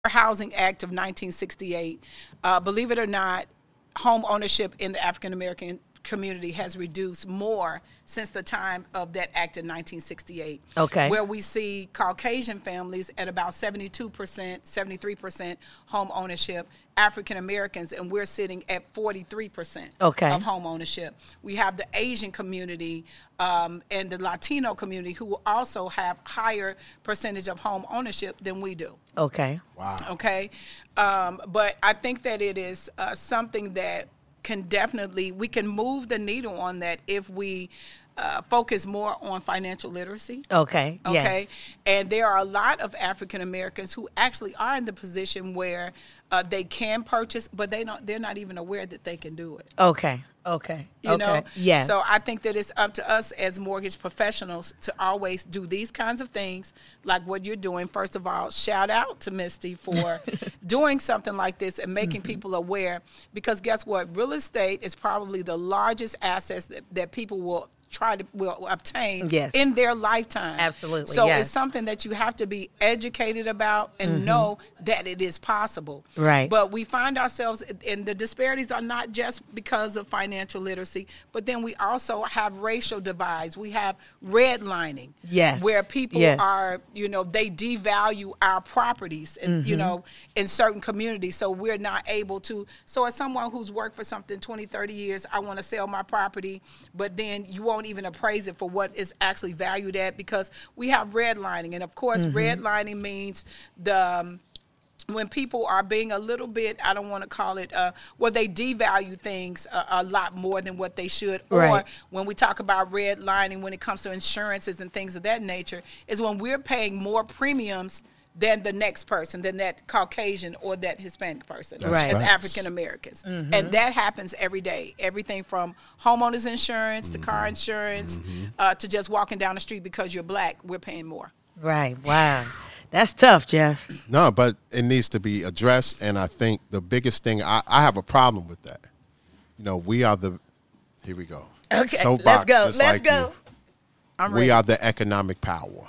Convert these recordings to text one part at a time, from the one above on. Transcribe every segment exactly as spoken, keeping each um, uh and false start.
Housing Act of nineteen sixty-eight, uh, believe it or not, home ownership in the African American community has reduced more since the time of that act in nineteen sixty-eight. Okay. Where we see Caucasian families at about seventy-two percent, seventy-three percent home ownership, African Americans, and we're sitting at forty-three percent okay. of home ownership. We have the Asian community um, and the Latino community who also have higher percentage of home ownership than we do. Okay. Wow. Okay. Um, but I think that it is uh, something that can definitely, we can move the needle on that if we uh, focus more on financial literacy. Okay. Okay. Yes. And there are a lot of African Americans who actually are in the position where uh, they can purchase, but they don't, they're not even aware that they can do it. Okay. Okay. You okay. know? Yes. So I think that it's up to us as mortgage professionals to always do these kinds of things like what you're doing. First of all, shout out to Misty for doing something like this and making mm-hmm. people aware, because guess what? Real estate is probably the largest assets that, that people will try to will obtain yes. in their lifetime. Absolutely. So yes. it's something that you have to be educated about and mm-hmm. know that it is possible. Right. But we find ourselves, and the disparities are not just because of financial literacy, but then we also have racial divides. We have redlining. Yes. Where people yes. are, you know, they devalue our properties and, mm-hmm. you know, in certain communities. So we're not able to. So as someone who's worked for something twenty, thirty years, I want to sell my property, but then you won't even appraise it for what it's actually valued at, because we have redlining. And of course, mm-hmm. redlining means the um, when people are being a little bit, I don't want to call it, uh, well, they devalue things a, a lot more than what they should. Right. Or when we talk about redlining, when it comes to insurances and things of that nature, is when we're paying more premiums than the next person, than that Caucasian or that Hispanic person, right. as African Americans. Mm-hmm. And that happens every day. Everything from homeowners insurance mm-hmm. to car insurance mm-hmm. uh, to just walking down the street because you're black, we're paying more. Right. Wow. That's tough, Jeff. No, but it needs to be addressed, and I think the biggest thing, I, I have a problem with that. You know, we are the, here we go. Okay, Soapbox, let's go, just let's like go. you. I'm we ready. are the economic power.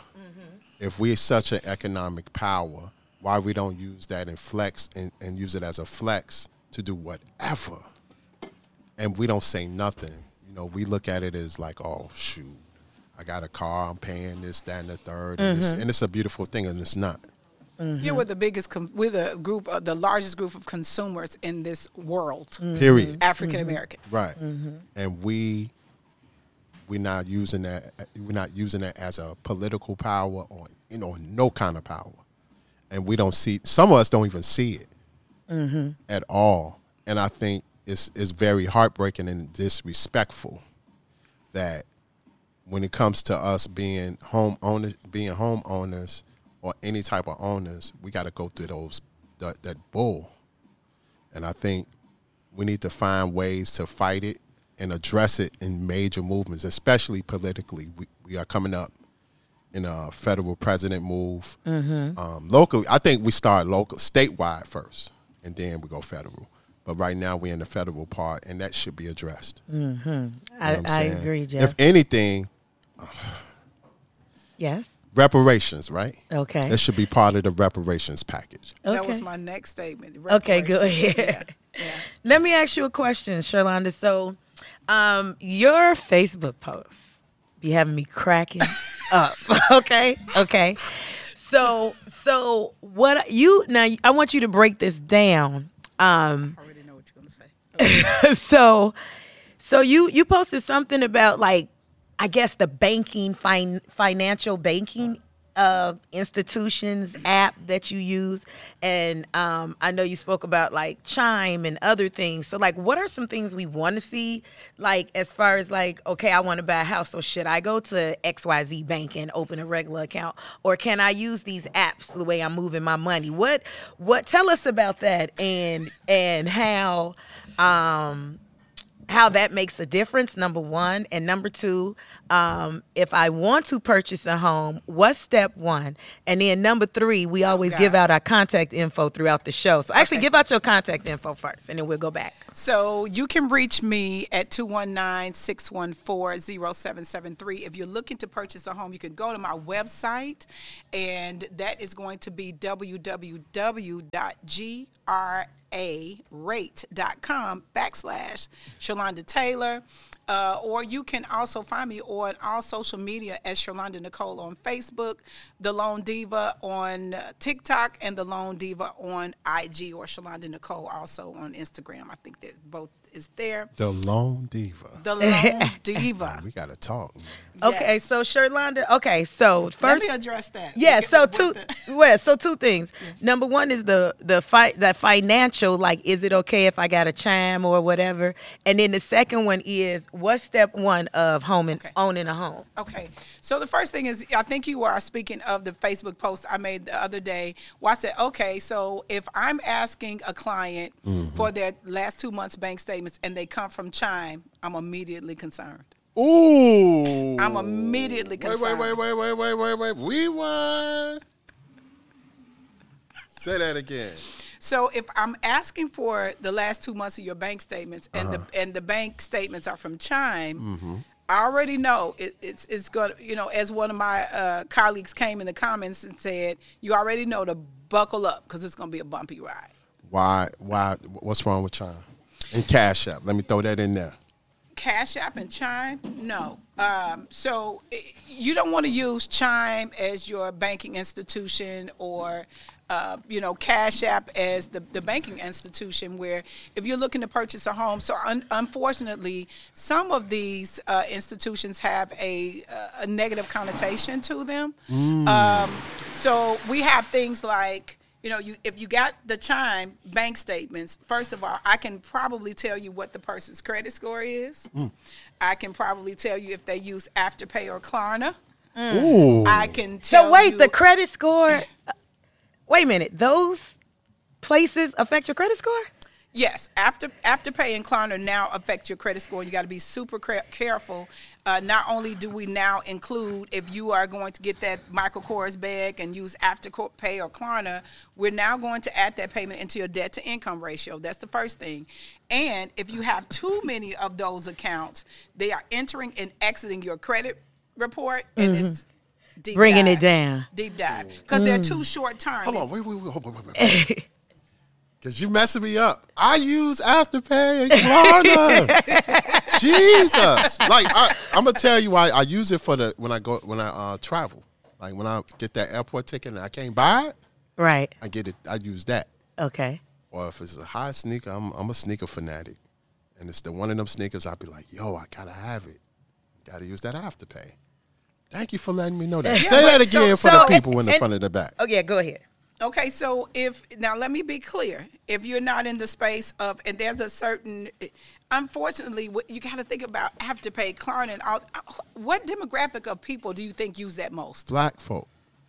If we're such an economic power, why we don't use that and flex and, and use it as a flex to do whatever? And we don't say nothing. You know, we look at it as like, oh, shoot, I got a car, I'm paying this, that, and the third. Mm-hmm. And, it's, and it's a beautiful thing, and it's not. Mm-hmm. Yeah, we're the biggest, com- we're the group, uh, the largest group of consumers in this world. Mm-hmm. Period. African Americans. Mm-hmm. Right. Mm-hmm. And we... We're not using that. We're not using that as a political power, or you know, no kind of power, and we don't see. Some of us don't even see it mm-hmm. at all. And I think it's it's very heartbreaking and disrespectful that when it comes to us being home owners, being homeowners, or any type of owners, we got to go through those that, that bull. And I think we need to find ways to fight it and address it in major movements, especially politically. We, we are coming up in a federal president move. Mm-hmm. Um, locally, I think we start local, statewide first, and then we go federal. But right now we're in the federal part, and that should be addressed. Mm-hmm. You know I, I agree, Jeff. If anything, uh, yes, reparations, right? Okay. That should be part of the reparations package. Okay. That was my next statement. Okay, go ahead. Yeah. Yeah. Let me ask you a question, Sherlonda. So, um, your Facebook posts be having me cracking up. Okay, okay. So, so what you now? I want you to break this down. Um, I already know what you're gonna say. Okay. so, so you you posted something about, like, I guess the banking, fin- financial banking uh, institutions app that you use. And um, I know you spoke about like Chime and other things. So like, what are some things we want to see? Like, as far as like, okay, I want to buy a house. So should I go to X Y Z Bank and open a regular account? Or can I use these apps the way I'm moving my money? What, what, tell us about that and, and how, um, how that makes a difference, number one. And number two, um, if I want to purchase a home, what's step one? And then number three, we always Oh, give God. out our contact info throughout the show. So actually Okay. give out your contact info first, and then we'll go back. So you can reach me at two one nine, six one four, zero seven seven three. If you're looking to purchase a home, you can go to my website, and that is going to be w w w dot g r a rate dot com backslash Shalonda Taylor. Uh, or you can also find me on all social media as Shalonda Nicole on Facebook, The Lone Diva on uh, TikTok, and The Lone Diva on I G, or Shalonda Nicole also on Instagram. I think that both is there. The Lone Diva. The Lone Diva. We got to talk. Man. Okay, Yes. so Sherlonda, okay, so Let first, me address that. yeah, With- so with two, the- well, so two things. Number one is the the fight that financial, like, is it okay if I got a chime or whatever? And then the second one is, what's step one of home and Okay. owning a home? Okay. So the first thing is, I think you are speaking of the Facebook post I made the other day where I said, okay, so if I'm asking a client for their last two months bank statements and they come from Chime, I'm immediately concerned. Ooh. I'm immediately Wait, wait, concerned. wait, wait, wait, wait, wait, wait. Rewind. Say that again. So if I'm asking for the last two months of your bank statements and the and the bank statements are from Chime, I already know it, it's it's going to, you know, as one of my uh, colleagues came in the comments and said, you already know to buckle up because it's going to be a bumpy ride. Why? Why? What's wrong with Chime? And Cash App. Let me throw that in there. Cash App and Chime? No. Um, so i- you don't want to use Chime as your banking institution, or, uh, you know, Cash App as the, the banking institution, where if you're looking to purchase a home. So un- unfortunately, some of these uh, institutions have a, a negative connotation to them. Um, so we have things like, you know, you if you got the Chime bank statements, first of all, I can probably tell you what the person's credit score is. I can probably tell you if they use Afterpay or Klarna. Ooh. I can tell So wait, you, the credit score, uh, wait a minute, those places affect your credit score? Yes, after Afterpay and Klarna now affect your credit score. You got to be super cre- careful. Uh, not only do we now include, if you are going to get that Michael Kors bag and use Afterpay or Klarna, we're now going to add that payment into your debt to income ratio. That's the first thing. And if you have too many of those accounts, they are entering and exiting your credit report, and it's deep Bringing dive. it down. Deep dive, because they're too short term. Hold on. Wait, wait, wait. Hold on, wait, wait, wait. Because you messing me up. I use Afterpay and Klarna. Jesus. Like, I, I'm going to tell you why I use it for the, when I go, when I uh, travel. Like, when I get that airport ticket and I can't buy it, Right. I get it. I use that. Okay. Or if it's a high sneaker, I'm, I'm a sneaker fanatic. And it's the one of them sneakers, I'll be like, yo, I got to have it. Got to use that Afterpay. Thank you for letting me know that. Yeah, Say but that so- again for so- the people in the and- front and the back. Oh, yeah, go ahead. Okay, so if now let me be clear. If you're not in the space of, and there's a certain, unfortunately, what you got to think about Afterpay, Klarna, and all. What demographic of people do you think use that most? Black folk.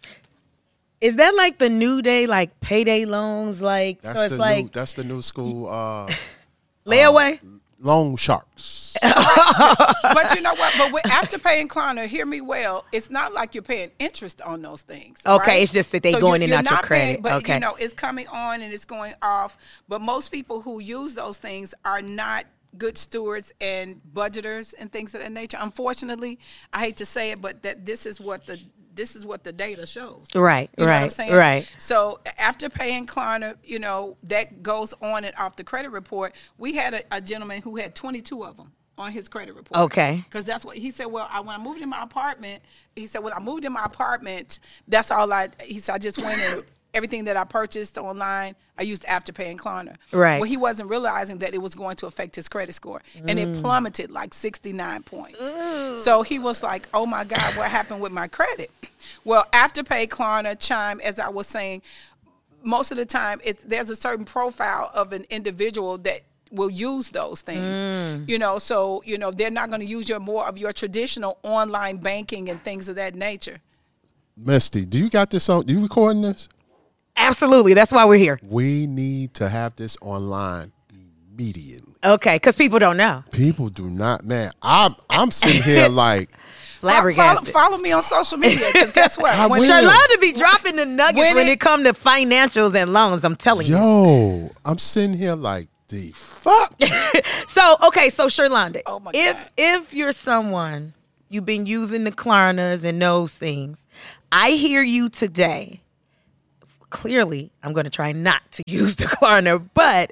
Is that like the new day, like payday loans? Like, That's so it's the like new. That's the new school. Uh, layaway? loan sharks. But you know what? But with Afterpay and Klarna, hear me well, it's not like you're paying interest on those things. Okay, right? it's just that they So going you're- in you're out your not paying, credit. But Okay. you know, it's coming on and it's going off. But most people who use those things are not good stewards and budgeters and things of that nature. Unfortunately, I hate to say it, but that this is what the this is what the data shows. Right, You know what I'm right, saying? right. So after paying Klarna, you know, that goes on and off the credit report. We had a, a gentleman who had twenty-two of them on his credit report. Okay. Because that's what he said. Well, I, when I moved in my apartment, he said, when I moved in my apartment, that's all I, he said, I just went and everything that I purchased online, I used Afterpay and Klarna. Right. Well, he wasn't realizing that it was going to affect his credit score. And it plummeted like sixty-nine points. So he was like, oh my God, what happened with my credit? Well, Afterpay, Klarna, Chime, as I was saying, most of the time, it, there's a certain profile of an individual that will use those things. You know, so, you know, they're not going to use your more of your traditional online banking and things of that nature. Misty, do you got this on? You recording this? Absolutely. That's why we're here. We need to have this online immediately. Okay, because people don't know. People do not, man. I'm I'm sitting here like Follow, Flabbergasted. follow me on social media, because guess what? I When will. Charlotte be dropping the nuggets when, When it, it- come to financials and loans. I'm telling you. yo, I'm sitting here like the fuck. So okay, so Sherlonda, Oh my if God. if you're someone you've been using the Klarnas and those things, I hear you today. Clearly, I'm going to try not to use the Klarna, but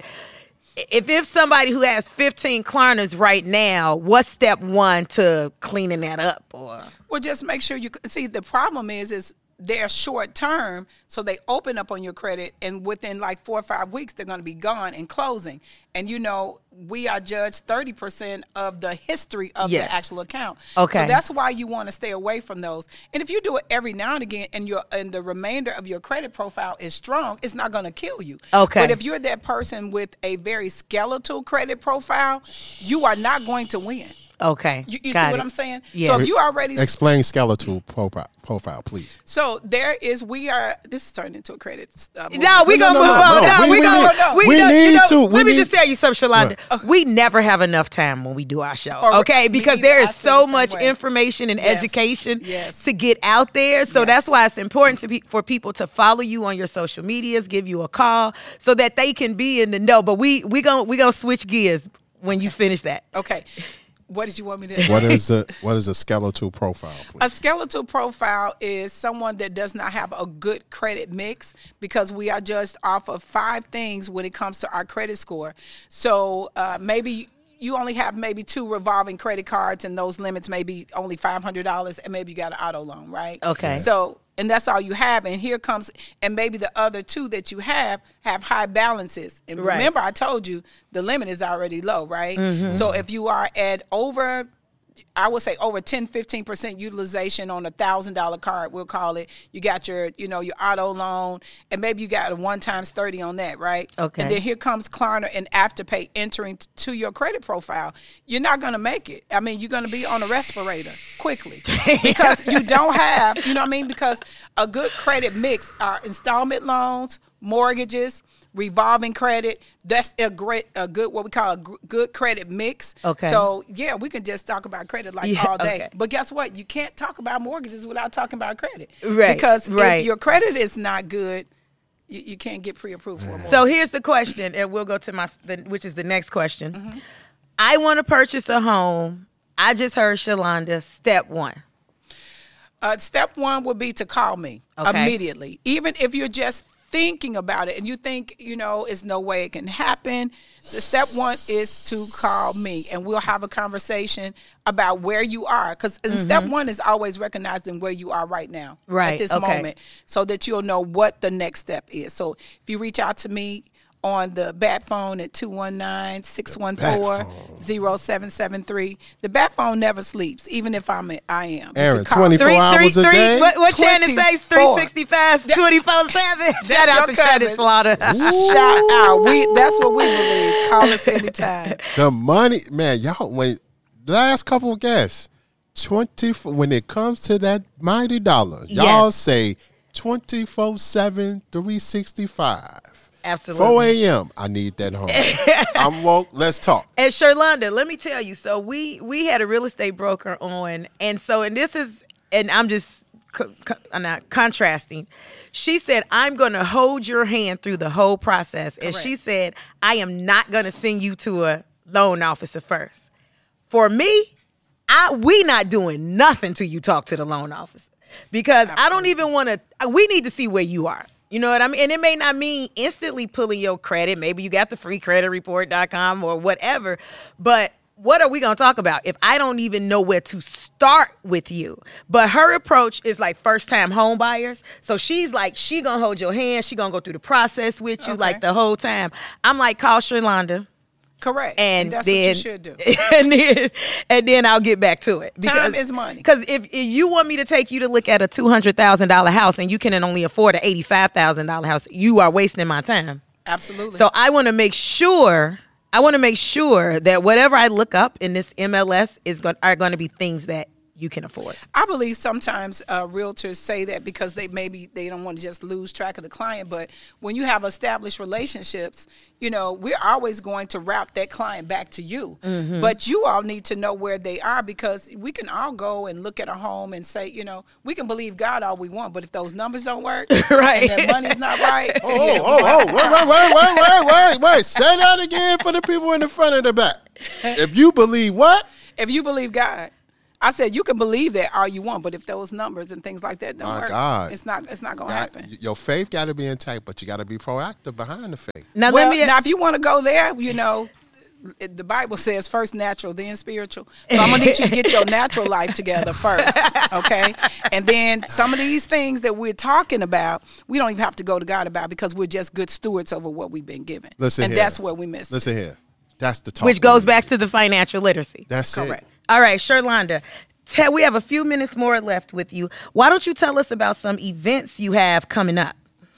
if if somebody who has fifteen Klarnas right now, what's step one to cleaning that up? Or Well, just make sure you see. The problem is, is they're short term, so they open up on your credit, and within like four or five weeks, they're going to be gone and closing. And you know, we are judged thirty percent of the history of Yes. the actual account. Okay. So that's why you want to stay away from those. And if you do it every now and again, and your and the remainder of your credit profile is strong, it's not going to kill you. Okay. But if you're that person with a very skeletal credit profile, you are not going to win. okay, You, you see got what it. I'm saying? Yeah. So if you already Explain skeletal profile, profile, please. So there is, we are, this is turning into a credit. Uh, movie. No, we No, gonna no, move no, on. no. No, We- we, we gonna. need- we, we don't- you need know, to- we Let me need- just tell you something, Shalonda. We never have enough time when we do our show, For- okay? me Because either. there I is feel so the same much way. information and Yes. education Yes. to get out there. So Yes. that's why it's important to be, for people to follow you on your social medias, give you a call, so that they can be in the know. But we we gonna we gonna switch gears when you finish that. Okay. What did you want me to What is a what is a skeletal profile, A please? skeletal profile is someone that does not have a good credit mix, because we are judged off of five things when it comes to our credit score. So uh, maybe you only have maybe two revolving credit cards, and those limits may be only five hundred dollars, and maybe you got an auto loan, right? Okay. So, and that's all you have. And here comes, and maybe the other two that you have have high balances. And Right. remember, I told you the limit is already low, right? So if you are at over, I would say over ten, fifteen percent utilization on a thousand dollar card, we'll call it. You got your, you know, your auto loan, and maybe you got a one times thirty on that, right? Okay. And then here comes Klarna and Afterpay entering t- to your credit profile. You're not going to make it. I mean, you're going to be on a respirator quickly, because you don't have, you know what I mean? Because a good credit mix are installment loans, mortgages, revolving credit. That's a great, a good, what we call a gr- good credit mix. Okay. So yeah, we can just talk about credit like Yeah, all day. okay. But guess what? You can't talk about mortgages without talking about credit. Right, Because right. if your credit is not good, you, you can't get pre-approved for a mortgage. So here's the question, and we'll go to my, the, which is the next question. Mm-hmm. I want to purchase a home. I just heard Shalonda. Step one. Uh, step one would be to call me Okay. immediately. Even if you're just thinking about it and you think, you know, it's no way it can happen, the step one is to call me, and we'll have a conversation about where you are. Because step one is always recognizing where you are right now, Right, at this okay. moment, so that you'll know what the next step is. So if you reach out to me on the bat phone at two one nine, six one four, zero seven seven three. The bat phone never sleeps, even if I'm I am. You Aaron, can call. twenty-four Three, three, hours a three. day. What, what Shannon says? three twenty-four. sixty-five, twenty-four seven. Shout out to your Shannon cousin. Slaughter. Shout out. We that's what we believe. Call us anytime. The money, man, y'all. When last couple of guests, twenty when it comes to that mighty dollar, y'all Yes. say twenty-four seven, three sixty-five. Absolutely. four a.m. I need that home. I'm woke. Let's talk. And Sherlonda, let me tell you. So we we had a real estate broker on, and so and this is, and I'm just co- co- I'm not contrasting. She said, "I'm going to hold your hand through the whole process," and she Correct. said, "I am not going to send you to a loan officer first." For me, I we not doing nothing till you talk to the loan officer, because I don't even want to. We need to see where you are. You know what I mean? And it may not mean instantly pulling your credit. Maybe you got the free credit report dot com or whatever. But what are we going to talk about if I don't even know where to start with you? But her approach is like first time home buyers. So she's like, she going to hold your hand. She going to go through the process with you Okay. like the whole time. I'm like, call Sherlonda. Correct. And, that's then, what you should do. and then, and then I'll get back to it. Time is money. Because if, if you want me to take you to look at a two hundred thousand dollars house and you can only afford an eighty-five thousand dollars house, you are wasting my time. Absolutely. So I want to make sure, I want to make sure that whatever I look up in this M L S is going are going to be things that you can afford. I believe sometimes uh, realtors say that because they maybe they don't want to just lose track of the client. But when you have established relationships, you know, we're always going to route that client back to you. Mm-hmm. But you all need to know where they are, because we can all go and look at a home and say, you know, we can believe God all we want, but if those numbers don't work, right, and that money's not right. Oh, yeah, oh, oh, wait, wait, wait, wait, wait, wait, wait. Say that again for the people in the front and the back. If you believe what? If you believe God. I said you can believe that all you want, but if those numbers and things like that don't My work, God. it's not it's not gonna God, happen. your faith got to be intact, but you got to be proactive behind the faith. Now Well, let me. now if you want to go there, you know, it, the Bible says first natural, then spiritual. So I'm gonna need you to get your natural life together first, okay? And then some of these things that we're talking about, we don't even have to go to God about, because we're just good stewards over what we've been given. Listen and here. that's where we miss. it. Listen here. That's the talk. Which goes back to the financial literacy. That's Correct. it. All right, Sherlonda, te- we have a few minutes more left with you. Why don't you tell us about some events you have coming up?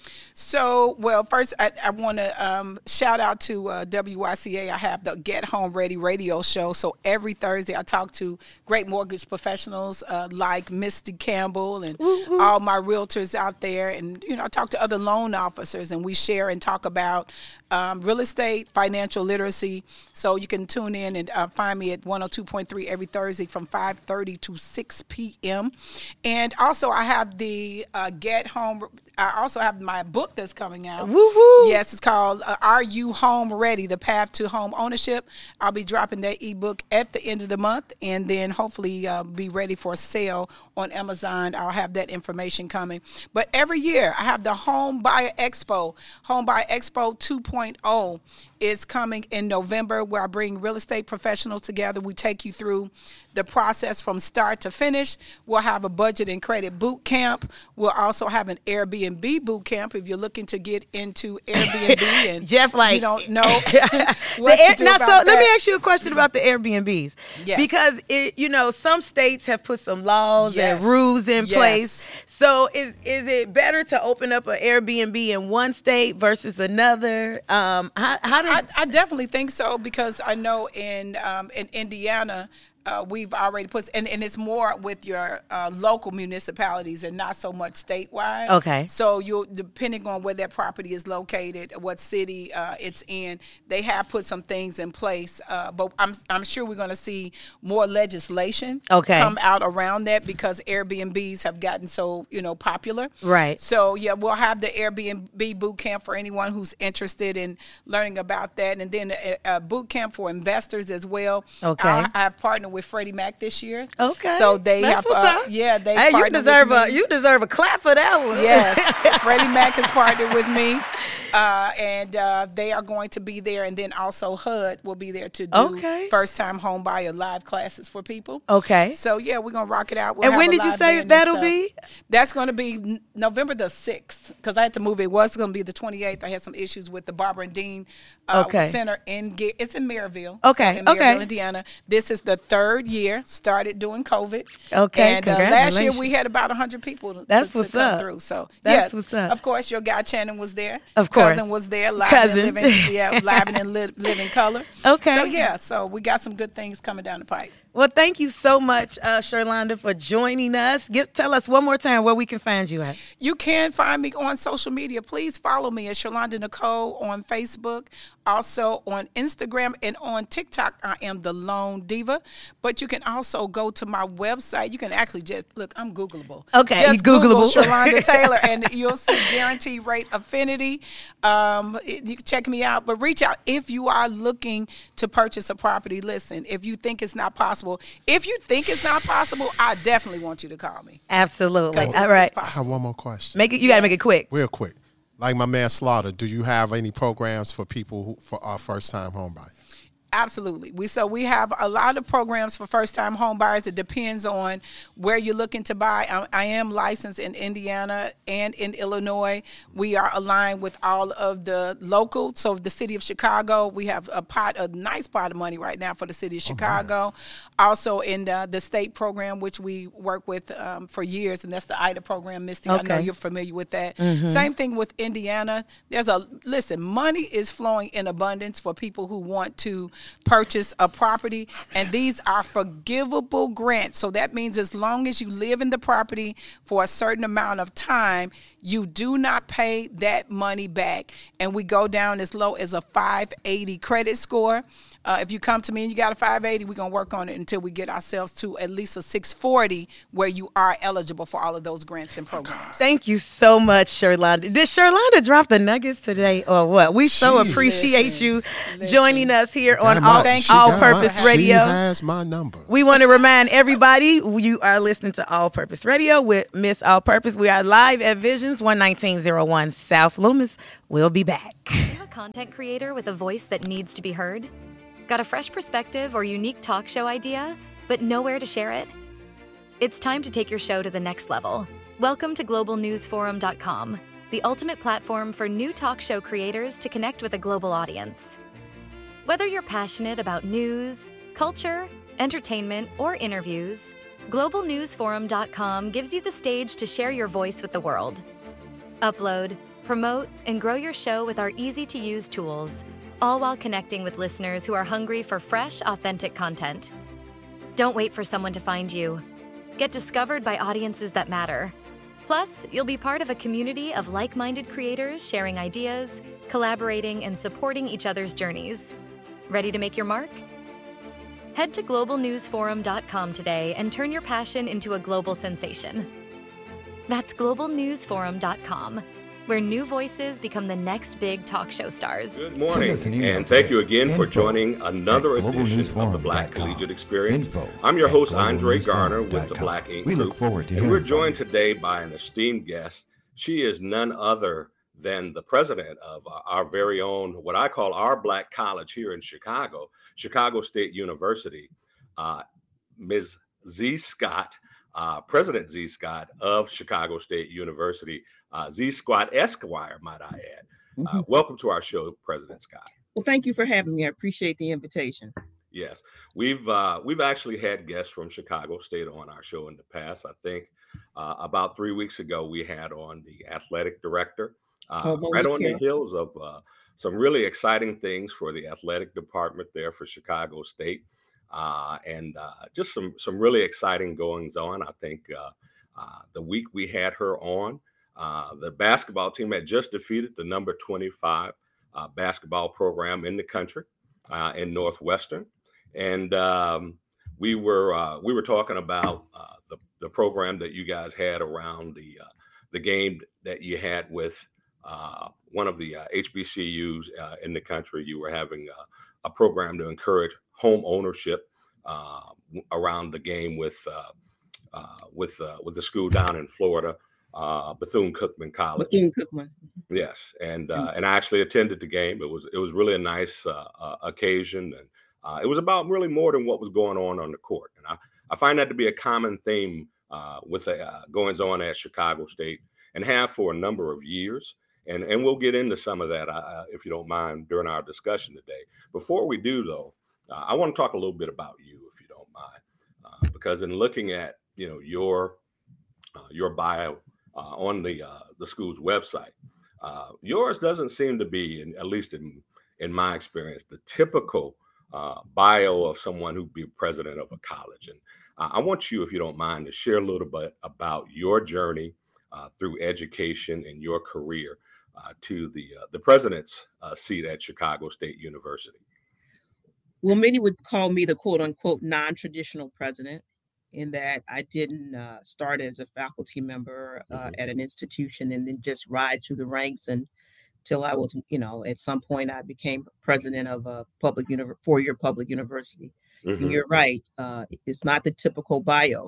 So, well, first, I, I want to um, shout out to uh, W Y C A. I have the Get Home Ready radio show. So every Thursday, I talk to great mortgage professionals uh, like Misty Campbell and Woo-hoo. all my realtors out there. And, you know, I talk to other loan officers, and we share and talk about um, real estate, financial literacy. So you can tune in and uh, find me at one oh two point three every Thursday from five thirty to six p.m. And also, I have the uh, Get Home. I also have my book that's coming out. Woo-hoo. Yes, it's called uh, Are You Home Ready? The Path to Home Ownership. I'll be dropping that ebook at the end of the month, and then hopefully uh, be ready for sale on Amazon. I'll have that information coming. But every year, I have the Home Buyer Expo. Home Buyer Expo two point oh is coming in November, where I bring real estate professionals together. We take you through the process from start to finish. We'll have a budget and credit boot camp. We'll also have an Airbnb boot camp if you're looking to get into Airbnb and Jeff, like, you don't know the what air, to do now, about so that. let me ask you a question about the Airbnbs. Yes. Because it, you know, some states have put some laws Yes. and rules in Yes. place. So is is it better to open up an Airbnb in one state versus another? Um, how, how does I, I definitely think so, because I know in um, in Indiana, Uh, we've already put, and, and it's more with your uh, local municipalities and not so much statewide. Okay. So you, depending on where that property is located, what city uh, it's in, they have put some things in place. Uh, but I'm I'm sure we're going to see more legislation Okay. come out around that, because Airbnbs have gotten so you know popular. Right. So yeah, we'll have the Airbnb boot camp for anyone who's interested in learning about that, and then a, a boot camp for investors as well. Okay. I, I have partnered with Freddie Mac this year. Okay. So they That's have, what's uh, up. yeah, they Hey, you partnered deserve with a me. you deserve a clap for that one. Yes, Freddie Mac has partnered with me, uh, and uh, they are going to be there, and then also H U D will be there to do Okay. first-time home buyer live classes for people. Okay. So yeah, we're gonna rock it out. We'll And have when a did you live say band and that'll stuff. be? That's going to be n- November the sixth, because I had to move. It was going to be the twenty-eighth. I had some issues with the Barbara and Dean uh, Okay. Center in Ga- it's in Maryville. Okay, So in Maryville, okay. Indiana. This is the third year. Started doing COVID. Okay, And uh, last year congratulations. we had about one hundred people. To, That's to, what's to come up. through. So That's yeah, what's up. Of course, your guy Channing was there. Of course. Cousin was there. Live Cousin. and living, yeah, live and li- living color. Okay. So yeah, so we got some good things coming down the pipe. Well, thank you so much, uh, Sherlonda, for joining us. Give, tell us one more time where we can find you at. You can find me on social media. Please follow me at Sherlonda Nicole on Facebook, also on Instagram, and on TikTok. I am the Lone Diva. But you can also go to my website. You can actually just look. I'm Googleable. Okay, just he's Googleable. Google Sherlonda Taylor, and you'll see Guaranteed Rate Affinity. Um, it- you can check me out. But reach out if you are looking to purchase a property. Listen, if you think it's not possible, if you think it's not possible, I definitely want you to call me. Absolutely. 'Cause All it's- right. it's I possible. have one more question. Make it. You got to make it quick. Real quick. Like my man Slaughter, do you have any programs for people who, for our first time home buyers? Absolutely. We so we have a lot of programs for first-time home buyers. It depends on where you're looking to buy. I, I am licensed in Indiana and in Illinois. We are aligned with all of the local. So the city of Chicago, we have a pot, a nice pot of money right now for the city of Chicago. Also in the, the state program, which we work with um, for years, and that's the I D A program. Misty, I know Okay. you're familiar with that. Same thing with Indiana. There's a listen. Money is flowing in abundance for people who want to purchase a property. And these are forgivable grants. So that means as long as you live in the property for a certain amount of time, you do not pay that money back. And we go down as low as a five eighty credit score. Uh, if you come to me and you got a five eighty, we're going to work on it until we get ourselves to at least a six forty where you are eligible for all of those grants and programs. Thank you so much, Sherlonda. Did Sherlonda drop the nuggets today or what? We so Jeez. appreciate Listen, you listen. joining us here on Got my- All, Thank she you. All got Purpose my- Radio. She has my number. We want to remind everybody you are listening to All Purpose Radio with Miss All Purpose. We are live at Visions, one nineteen oh one South Loomis. We'll be back. A content creator with a voice that needs to be heard? Got a fresh perspective or unique talk show idea, but nowhere to share it? It's time to take your show to the next level. Welcome to global news forum dot com, the ultimate platform for new talk show creators to connect with a global audience. Whether you're passionate about news, culture, entertainment, or interviews, global news forum dot com gives you the stage to share your voice with the world. Upload, promote, and grow your show with our easy-to-use tools, all while connecting with listeners who are hungry for fresh, authentic content. Don't wait for someone to find you. Get discovered by audiences that matter. Plus, you'll be part of a community of like-minded creators sharing ideas, collaborating, and supporting each other's journeys. Ready to make your mark? Head to global news forum dot com today and turn your passion into a global sensation. That's global news forum dot com, where new voices become the next big talk show stars. Good morning, and thank you again for joining another edition of the Black Collegiate Experience. I'm your host, Andre Garner, with the Black Ink We Group, look forward to and hearing we're from joined you. today by an esteemed guest. She is none other than the president of our very own, what I call our Black college here in Chicago, Chicago State University, uh, Miz Z. Scott, uh, President Z. Scott of Chicago State University. Uh, Z. Scott Esquire, might I add. Uh, Mm-hmm. welcome to our show, President Scott. Well, thank you for having me. I appreciate the invitation. Yes, we've uh, we've actually had guests from Chicago State on our show in the past. I think uh, about three weeks ago we had on the athletic director, uh, Oh, right Monique on the Hill. heels of uh, some really exciting things for the athletic department there for Chicago State, uh, and uh, just some some really exciting goings on. I think uh, uh, the week we had her on. Uh, the basketball team had just defeated the number twenty-five uh, basketball program in the country uh, in Northwestern, and um, we were uh, we were talking about uh, the the program that you guys had around the uh, the game that you had with uh, one of the uh, H B C Us uh, in the country. You were having uh, a program to encourage home ownership uh, around the game with uh, uh, with uh, with the school down in Florida. Uh, Bethune-Cookman College. Bethune-Cookman. Yes, and uh, and I actually attended the game. It was it was really a nice uh, uh, occasion, and uh, it was about really more than what was going on on the court. And I, I find that to be a common theme uh, with the uh, goings on at Chicago State, and have for a number of years. And and we'll get into some of that uh, if you don't mind during our discussion today. Before we do, though, uh, I want to talk a little bit about you, if you don't mind, uh, because in looking at you know your uh, your bio. Uh, on the uh, the school's website. Uh, yours doesn't seem to be, in, at least in in my experience, the typical uh, bio of someone who'd be president of a college. And uh, I want you, if you don't mind, to share a little bit about your journey uh, through education and your career uh, to the uh, the president's uh, seat at Chicago State University. Well, many would call me the quote unquote non-traditional president, in that I didn't uh, start as a faculty member uh, Mhm. at an institution and then just rise through the ranks and till I was, you know, at some point I became president of a public univer- four-year public university. And Mhm. you're right, uh, it's not the typical bio.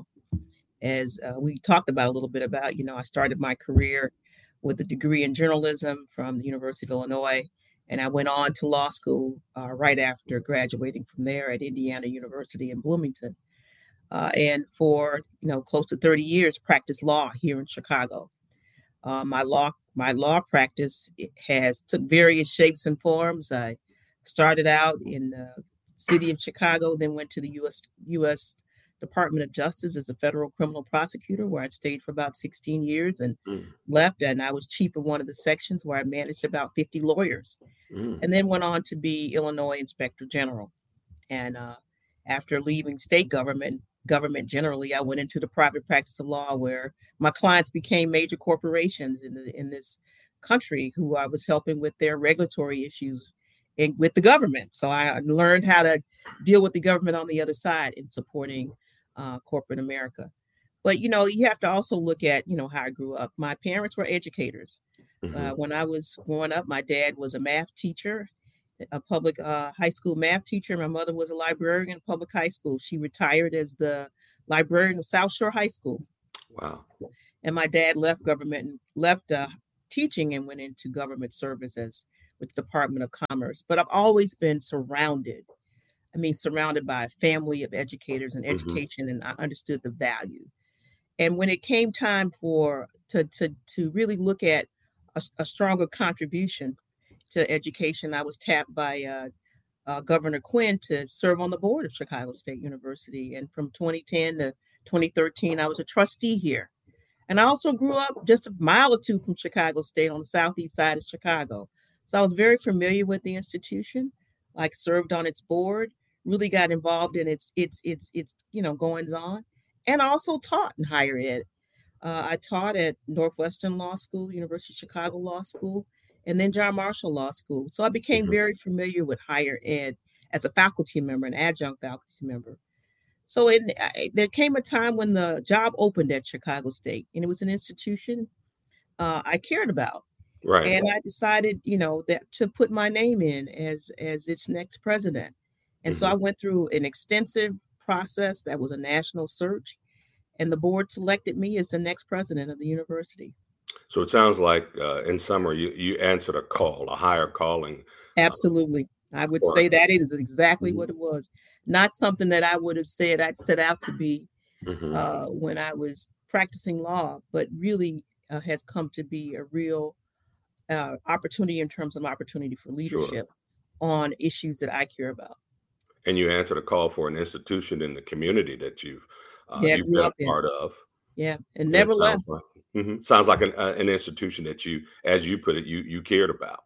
As uh, we talked about a little bit about, you know, I started my career with a degree in journalism from the University of Illinois, and I went on to law school uh, right after graduating from there at Indiana University in Bloomington. Uh, and for you know close to thirty years practiced law here in Chicago. Uh, my law my law practice it has took various shapes and forms. I started out in the city of Chicago, then went to the U S U S Department of Justice as a federal criminal prosecutor, where I stayed for about sixteen years and Mm. left. And I was chief of one of the sections where I managed about fifty lawyers, Mm. and then went on to be Illinois Inspector General. And uh, after leaving state government, government generally, I went into the private practice of law, where my clients became major corporations in the in this country who I was helping with their regulatory issues in, with the government. So I learned how to deal with the government on the other side in supporting uh, corporate America. But, you know, you have to also look at, you know, how I grew up. My parents were educators. Mm-hmm. Uh, when I was growing up, my dad was a math teacher, a public uh, high school math teacher. My mother was a librarian in public high school. She retired as the librarian of South Shore High School. Wow. And my dad left government and left uh, teaching and went into government service as with the Department of Commerce. But I've always been surrounded. I mean, surrounded by a family of educators and education, mm-hmm. and I understood the value. And when it came time for to to to really look at a, a stronger contribution to education, I was tapped by uh, uh, Governor Quinn to serve on the board of Chicago State University. And from twenty ten to twenty thirteen, I was a trustee here. And I also grew up just a mile or two from Chicago State on the southeast side of Chicago. So I was very familiar with the institution, like served on its board, really got involved in its its its its you know goings on, and I also taught in higher ed. Uh, I taught at Northwestern Law School, University of Chicago Law School, and then John Marshall Law School. So I became mm-hmm. very familiar with higher ed as a faculty member, an adjunct faculty member. So it, I, there came a time when the job opened at Chicago State, and it was an institution uh, I cared about. Right. And I decided, you know, that to put my name in as as its next president. And mm-hmm. so I went through an extensive process that was a national search, and the board selected me as the next president of the university. So it sounds like, uh, in summary, you, you answered a call, a higher calling. Absolutely. Uh, I would or, say that it is exactly mm-hmm. what it was. Not something that I would have said I'd set out to be mm-hmm. uh, when I was practicing law, but really uh, has come to be a real uh, opportunity in terms of opportunity for leadership sure. on issues that I care about. And you answered a call for an institution in the community that you've, uh, yeah, you've been a part in. of. Yeah, and never it left. Like, mm-hmm. Sounds like an, uh, an institution that you, as you put it, you you cared about.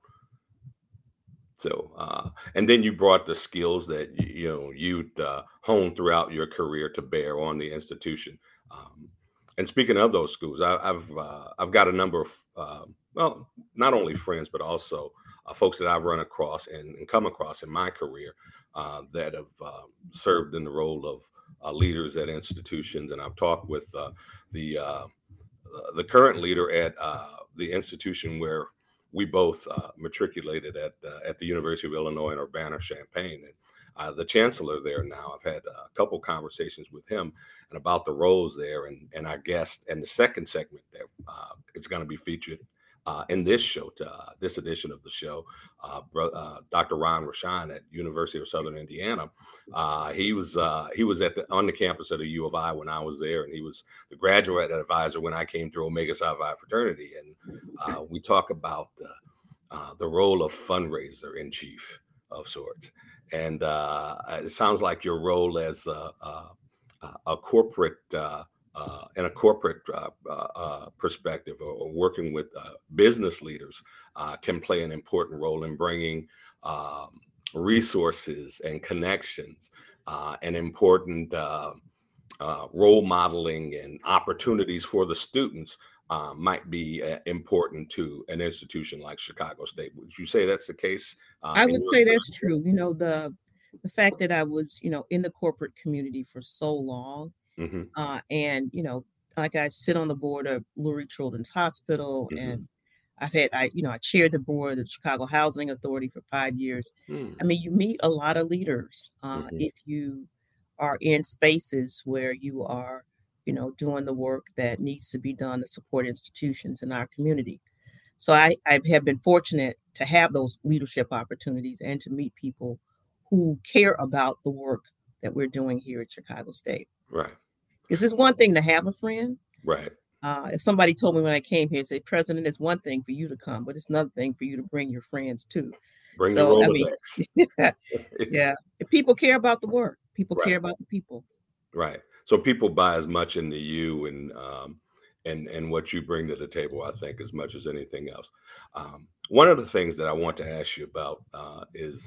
So, uh, and then you brought the skills that you, you know you'd uh, honed throughout your career to bear on the institution. Um, and speaking of those schools, I, I've uh, I've got a number of uh, well, not only friends but also uh, folks that I've run across and, and come across in my career uh, that have uh, served in the role of uh, leaders at institutions. And I've talked with uh, the uh, the current leader at uh, the institution where we both uh, matriculated at uh, at the University of Illinois in Urbana-Champaign. And uh, the chancellor there now, I've had a couple conversations with him and about the roles there. And, and our guest and the second segment that uh, is going to be featured uh, in this show, to, uh, this edition of the show, uh, uh, Doctor Ron Rochon at University of Southern Indiana. Uh, he was uh, he was at the on the campus of the U of I when I was there, and he was the graduate advisor when I came through Omega Psi Phi fraternity. And uh, we talk about the, uh, the role of fundraiser in chief of sorts. And uh, it sounds like your role as a, a, a corporate uh, Uh, in a corporate uh, uh, perspective, or, or working with uh, business leaders, uh, can play an important role in bringing um, resources and connections uh, and important uh, uh, role modeling and opportunities for the students uh, might be uh, important to an institution like Chicago State. Would you say that's the case? Uh, I would say that's true. You know, the the fact that I was, you know, in the corporate community for so long. Mm-hmm. Uh, and, you know, like I sit on the board of Lurie Children's Hospital, mm-hmm. and I've had, I, you know, I chaired the board of the Chicago Housing Authority for five years. Mm. I mean, you meet a lot of leaders uh, mm-hmm. if you are in spaces where you are, you know, doing the work that needs to be done to support institutions in our community. So I, I have been fortunate to have those leadership opportunities and to meet people who care about the work that we're doing here at Chicago State. Right. Because it's one thing to have a friend. Right. Uh, if somebody told me when I came here, say, President, it's one thing for you to come, but it's another thing for you to bring your friends too. Bring so, the I mean, yeah, yeah. If people care about the work. People right. care about the people. Right. So people buy as much into you and um, and and what you bring to the table, I think, as much as anything else. Um, one of the things that I want to ask you about uh, is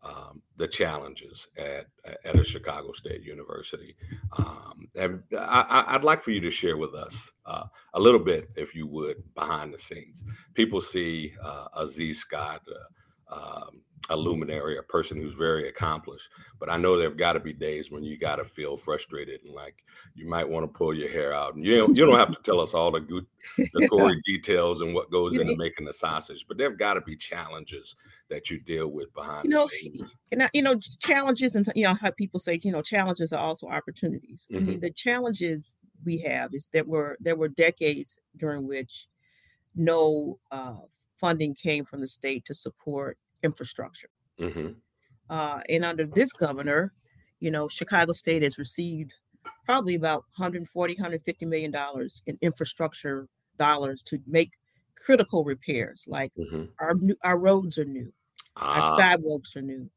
um, the challenges at at a Chicago State University. Um, have, I, I'd like for you to share with us uh, a little bit, if you would, behind the scenes. People see uh, a Z Scott, uh, um, a luminary, a person who's very accomplished, but I know there've got to be days when you got to feel frustrated and like you might want to pull your hair out. And you don't, you don't have to tell us all the good, the gory details and what goes into making the sausage, but there've got to be challenges that you deal with behind you know, the scenes. And I, you know, challenges, and you know how people say, you know, challenges are also opportunities. Mhm. I mean, the challenges we have is that were there were decades during which no uh, funding came from the state to support infrastructure. hmm Uh, and under this governor, you know, Chicago State has received probably about one forty, one fifty million dollars in infrastructure dollars to make critical repairs. Like hmm our new, our roads are new, our Ah, sidewalks are new,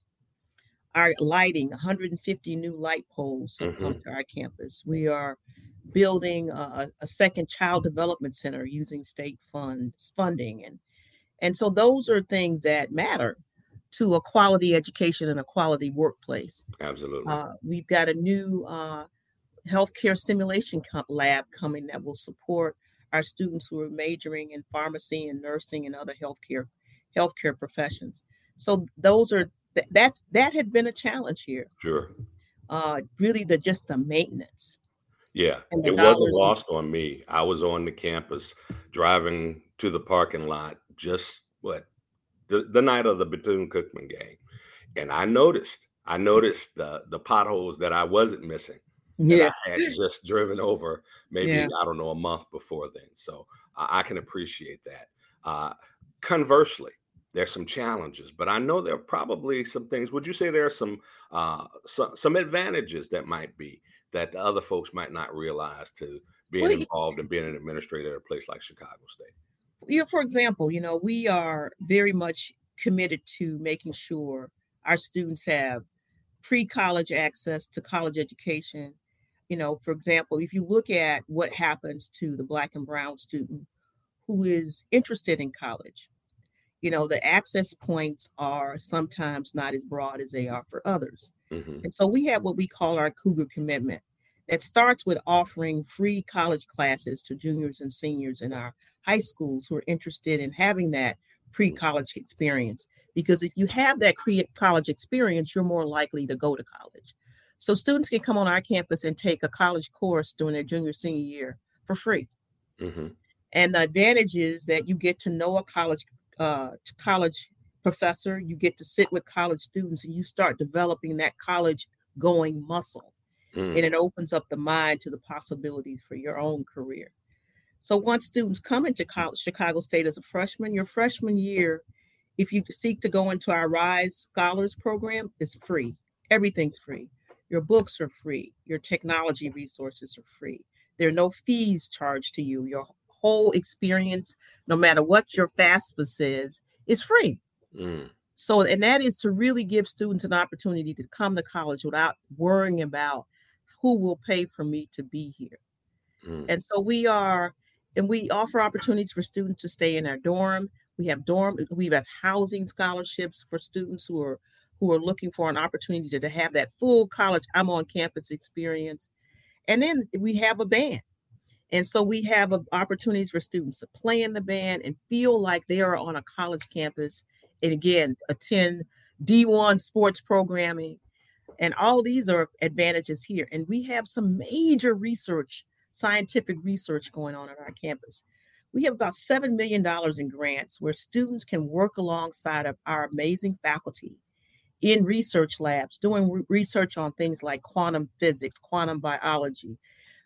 our lighting, one hundred fifty new light poles have come Mhm. to our campus. We are building a, a second child development center using state funds funding, and and so those are things that matter to a quality education and a quality workplace. absolutely. Uh, we've got a new uh, healthcare simulation co- lab coming that will support our students who are majoring in pharmacy and nursing and other healthcare healthcare professions. So those are th- that's that had been a challenge here. Sure. Uh, really, the just the maintenance Yeah, and the it wasn't dollars. lost on me. I was on the campus driving to the parking lot just what the, the night of the Bethune-Cookman game. And I noticed, I noticed the the potholes that I wasn't missing that Yeah, I had just driven over maybe, yeah. I don't know, a month before then. So I, I can appreciate that. Uh, conversely, there's some challenges, but I know there are probably some things. Would you say there are some uh, some, some advantages that might be that the other folks might not realize to being Well, involved and being an administrator at a place like Chicago State? you know, for example, you know, we are very much committed to making sure our students have pre-college access to college education. You know, for example, if you look at what happens to the Black and Brown student who is interested in college, you know, the access points are sometimes not as broad as they are for others. hmm And so we have what we call our Cougar commitment that starts with offering free college classes to juniors and seniors in our high schools who are interested in having that pre-college experience. Because if you have that pre-college experience, you're more likely to go to college. So students can come on our campus and take a college course during their junior, senior year for free. hmm And the advantage is that you get to know a college uh, college professor, you get to sit with college students, and you start developing that college going muscle. mm And it opens up the mind to the possibilities for your own career. So once students come into college, Chicago State as a freshman, your freshman year, if you seek to go into our RISE Scholars Program, is free. Everything's free. Your books are free. Your technology resources are free. There are no fees charged to you. Your whole experience, no matter what your FAFSA says, is free. mm So, and that is to really give students an opportunity to come to college without worrying about who will pay for me to be here. mm And so we are, and we offer opportunities for students to stay in our dorm. We have dorm, we have housing scholarships for students who are who are looking for an opportunity to, to have that full college, I'm on campus experience. And then we have a band. And so we have uh, opportunities for students to play in the band and feel like they are on a college campus. And again, attend D one sports programming. And all these are advantages here. And we have some major research, scientific research going on at our campus. We have about seven million dollars in grants where students can work alongside of our amazing faculty in research labs, doing re- research on things like quantum physics, quantum biology,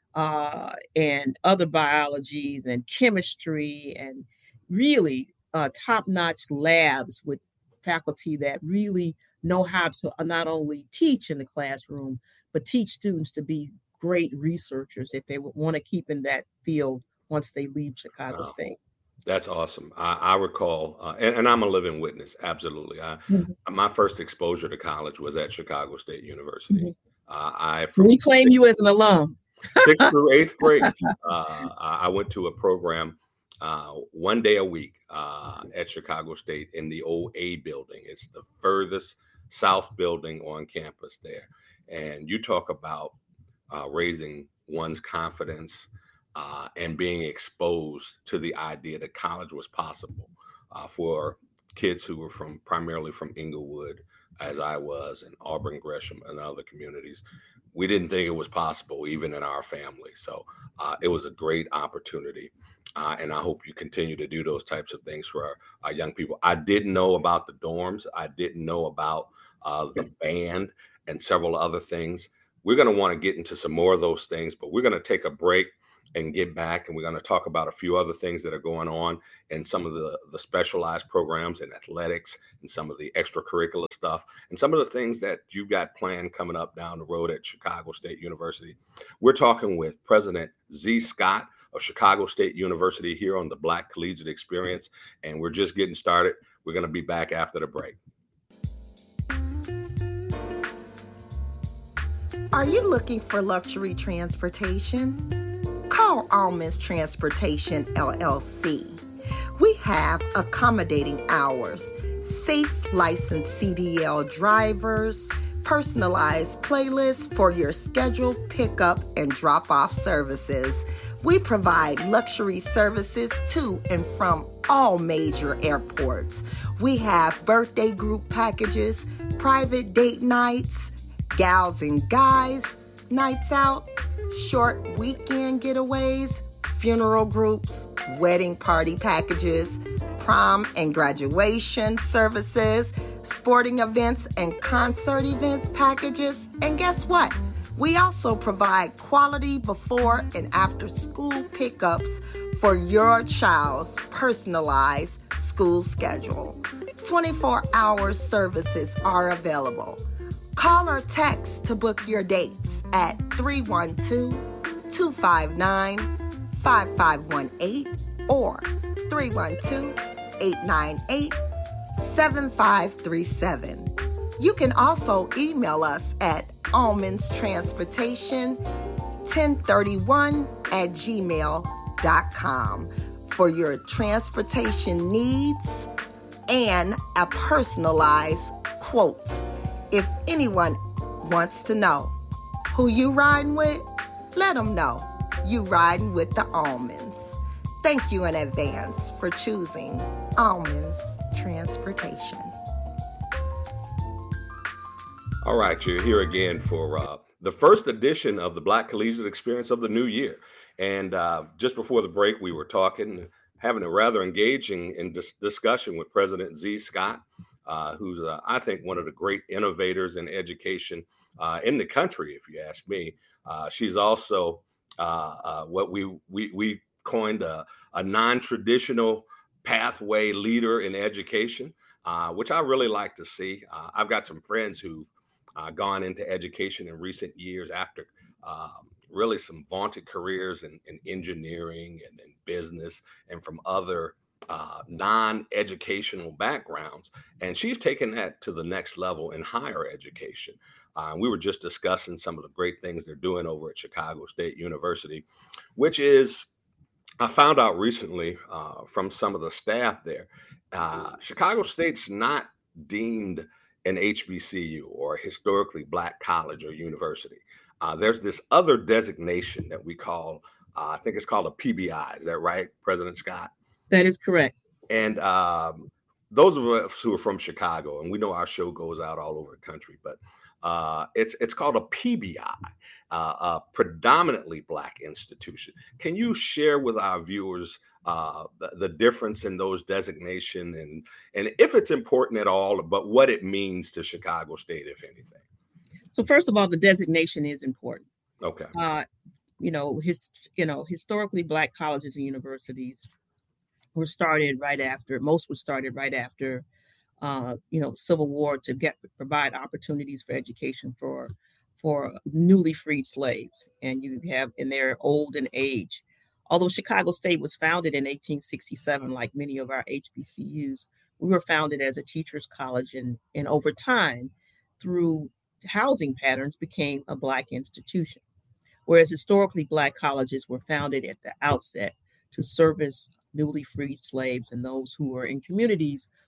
uh, and other biologies and chemistry, and really uh, top-notch labs with faculty that really know how to not only teach in the classroom, but teach students to be great researchers if they want to keep in that field once they leave Chicago Wow, State. that's awesome. I, I recall, uh, and, and I'm a living witness. Absolutely. I, Mhm, my first exposure to college was at Chicago State University. mhm. Uh, I from We claim you as an alum. sixth through eighth grade, uh, I I went to a program uh, one day a week uh, at Chicago State in the old A building. It's the furthest South building on campus there. And you talk about uh, raising one's confidence uh, and being exposed to the idea that college was possible uh, for kids who were from primarily from Inglewood, as I was, and Auburn, Gresham, and other communities. We didn't think it was possible, even in our family. So uh, it was a great opportunity. Uh, and I hope you continue to do those types of things for our, our young people. I didn't know about the dorms. I didn't know about uh, the band and several other things. We're going to want to get into some more of those things, but we're going to take a break and get back. And we're going to talk about a few other things that are going on and some of the, the specialized programs in athletics and some of the extracurricular stuff and some of the things that you've got planned coming up down the road at Chicago State University. We're talking with President Z. Scott of Chicago State University here on the Black Collegiate Experience. And we're just getting started. We're going to be back after the break. Are you looking for luxury transportation? Call Almonds Transportation, L L C. We have accommodating hours, safe licensed C D L drivers, personalized playlists for your scheduled pickup and drop-off services. We provide luxury services to and from all major airports. We have birthday group packages, private date nights, gals and guys nights out, short weekend getaways, funeral groups, wedding party packages, prom and graduation services, sporting events and concert event packages. And guess what? We also provide quality before and after school pickups for your child's personalized school schedule. twenty-four hour services are available. Call or text to book your dates at three one two, two five nine, five five one eight or three one two, eight nine eight, seven five three seven. You can also email us at almondstransportation ten thirty-one at gmail dot com for your transportation needs and a personalized quote. If anyone wants to know who you riding with, let them know you riding with the Almonds. Thank you in advance for choosing Almonds Transportation. All right, you're here again for uh, the first edition of the Black Collegiate Experience of the new year. And uh, just before the break, we were talking, having a rather engaging in dis- discussion with President Z. Scott, uh, who's, uh, I think, one of the great innovators in education uh, in the country, if you ask me. Uh, she's also uh, uh, what we, we, we coined a, a non-traditional pathway leader in education, uh, which I really like to see. Uh, I've got some friends who've uh, gone into education in recent years after um, really some vaunted careers in, in engineering and in business and from other uh, non-educational backgrounds. And she's taken that to the next level in higher education. Uh, we were just discussing some of the great things they're doing over at Chicago State University, which is, I found out recently uh, from some of the staff there, uh, Chicago State's not deemed an H B C U or a historically Black college or university. Uh, there's this other designation that we call, uh, I think it's called a P B I. Is that right, President Scott? That is correct. And um, those of us who are from Chicago, and we know our show goes out all over the country, but uh, it's it's called a P B I, uh, a predominantly Black institution. Can you share with our viewers uh, the, the difference in those designations and and if it's important at all, but what it means to Chicago State, if anything? So first of all, the designation is important. Okay. Uh, you know, his, you know, historically Black colleges and universities were started right after, most were started right after, uh, you know, Civil War to get provide opportunities for education for for newly freed slaves. And you have in their old and age. Although Chicago State was founded in eighteen sixty-seven, like many of our H B C Us, we were founded as a teacher's college, and, and over time, through housing patterns, became a Black institution. Whereas historically Black colleges were founded at the outset to service newly freed slaves and those who were in communities